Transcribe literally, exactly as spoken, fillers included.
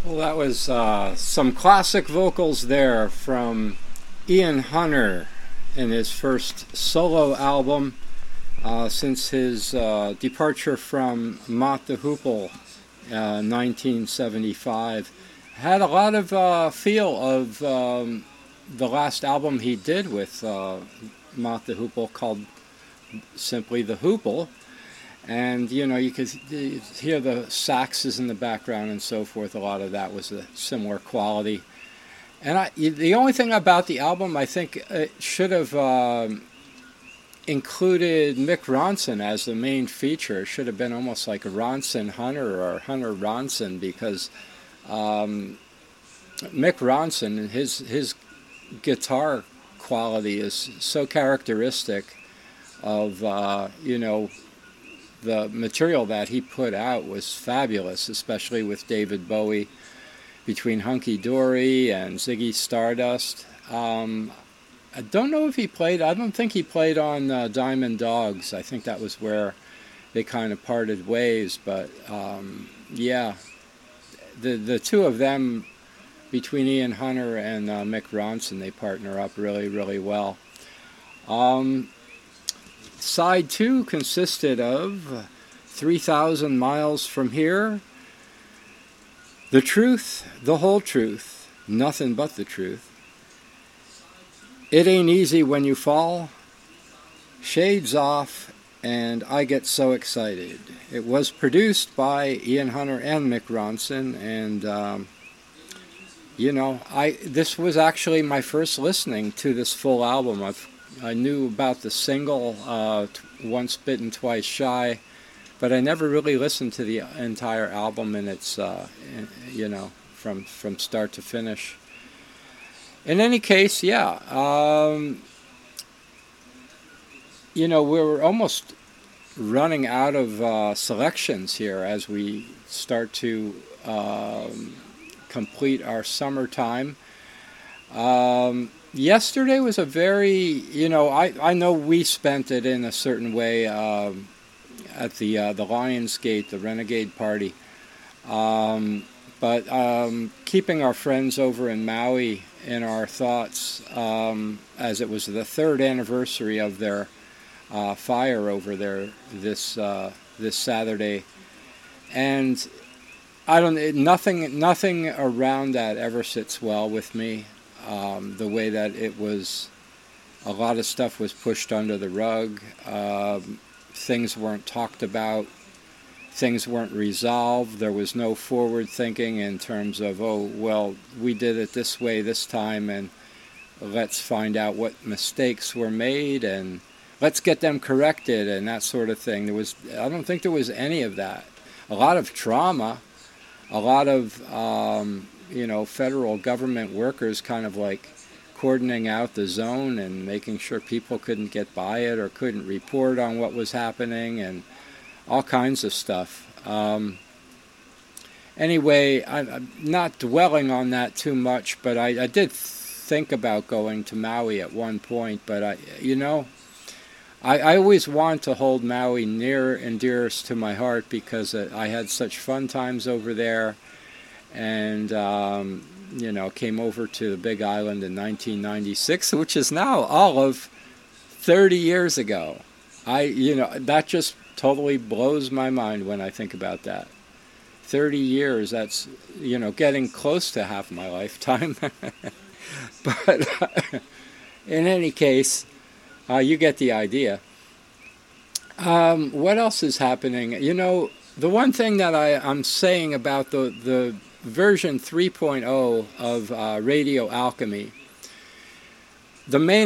Well, that was uh, some classic vocals there from Ian Hunter in his first solo album uh, since his uh, departure from Mott the Hoople, uh, nineteen seventy-five. Had a lot of uh, feel of um, the last album he did with uh, Mott the Hoople, called simply The Hoople. And, you know, you could hear the saxes in the background and so forth. A lot of that was a similar quality. And I, the only thing about the album, I think it should have um, included Mick Ronson as the main feature. It should have been almost like a Ronson Hunter or Hunter Ronson, because um, Mick Ronson and his, his guitar quality is so characteristic of, uh, you know, the material that he put out was fabulous, especially with David Bowie, between Hunky Dory and Ziggy Stardust. Um, I don't know if he played, I don't think he played on uh, Diamond Dogs. I think that was where they kind of parted ways, but um, yeah, the the two of them, between Ian Hunter and uh, Mick Ronson, they partner up really, really well. Um, Side two consisted of three thousand Miles From Here, The Truth, The Whole Truth, Nothing But the Truth, It Ain't Easy When You Fall, Shades Off, and I Get So Excited. It was produced by Ian Hunter and Mick Ronson, and um, you know, I this was actually my first listening to this full album. I've I knew about the single, uh, Once Bitten, Twice Shy, but I never really listened to the entire album in its, uh, you know, from from start to finish. In any case, yeah, um, you know, we're almost running out of uh, selections here as we start to um, complete our summertime. Um, Yesterday was a very, you know, I, I know we spent it in a certain way um, at the uh, the Lionsgate, the Renegade Party, um, but um, keeping our friends over in Maui in our thoughts, um, as it was the third anniversary of their uh, fire over there this uh, this Saturday, and I don't, nothing nothing around that ever sits well with me. Um, the way that it was, a lot of stuff was pushed under the rug, um, things weren't talked about, things weren't resolved, there was no forward thinking in terms of, oh, well, we did it this way this time, and let's find out what mistakes were made, and let's get them corrected, and that sort of thing. There was, I don't think there was any of that. A lot of trauma, a lot of... Um, you know, federal government workers kind of like cordoning out the zone and making sure people couldn't get by it or couldn't report on what was happening, and all kinds of stuff. Um, anyway, I, I'm not dwelling on that too much, but I, I did think about going to Maui at one point, but I, you know, I, I always want to hold Maui near and dearest to my heart because I had such fun times over there. And, um, you know, came over to the Big Island in nineteen ninety-six, which is now all of thirty years ago. I, you know, that just totally blows my mind when I think about that. thirty years, that's, you know, getting close to half my lifetime. But uh, in any case, uh, you get the idea. Um, what else is happening? You know, the one thing that I, I'm saying about the, the version three point oh of uh, Radio Alchemy, the main